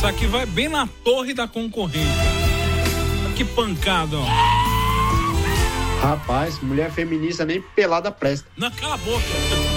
Essa aqui vai bem na torre da concorrente. Que pancada, ó. Rapaz, mulher feminista nem pelada presta. Não, cala a boca.